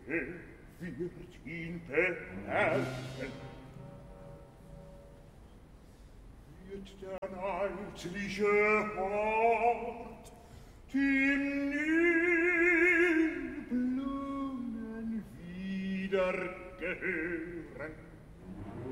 wird ihn beherrschen. Wird der neidliche Hort dem Nilblumen wieder gehören?